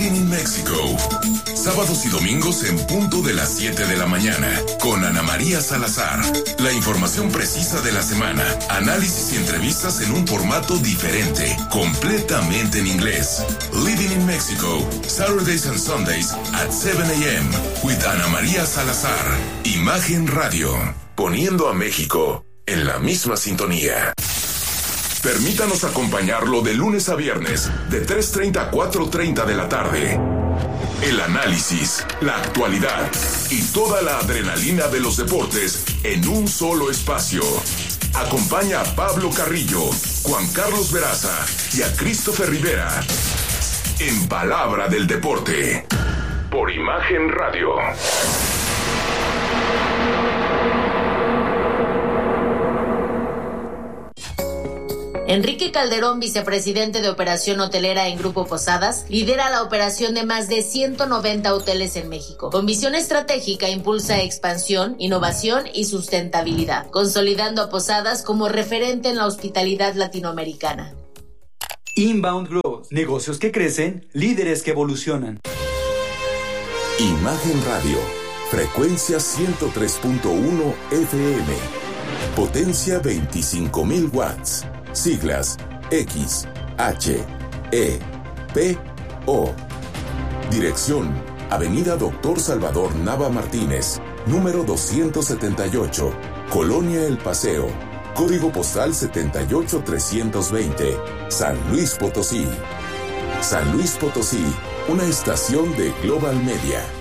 Living in Mexico. Sábados y domingos en punto de las 7 de la mañana. Con Ana María Salazar. La información precisa de la semana. Análisis y entrevistas en un formato diferente. Completamente en inglés. Living in Mexico. Saturdays and Sundays at 7 a.m. with Ana María Salazar. Imagen Radio. Poniendo a México en la misma sintonía. Permítanos acompañarlo de lunes a viernes, de 3:30 a 4:30 de la tarde. El análisis, la actualidad y toda la adrenalina de los deportes en un solo espacio. Acompaña a Pablo Carrillo, Juan Carlos Veraza y a Christopher Rivera. En Palabra del Deporte. Por Imagen Radio. Enrique Calderón, vicepresidente de Operación Hotelera en Grupo Posadas, lidera la operación de más de 190 hoteles en México. Con visión estratégica impulsa expansión, innovación y sustentabilidad, consolidando a Posadas como referente en la hospitalidad latinoamericana. Inbound Growth, negocios que crecen, líderes que evolucionan. Imagen Radio, frecuencia 103.1 FM, potencia 25,000 watts. Siglas X, H, E, P, O. Dirección: Avenida Doctor Salvador Nava Martínez, número 278, Colonia El Paseo. Código postal 78320, San Luis Potosí. San Luis Potosí, una estación de Global Media.